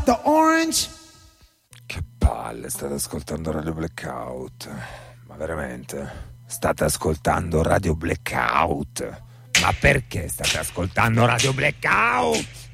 The Orange. Che palle, state ascoltando Radio Blackout. Ma veramente? State ascoltando Radio Blackout? Ma perché state ascoltando Radio Blackout?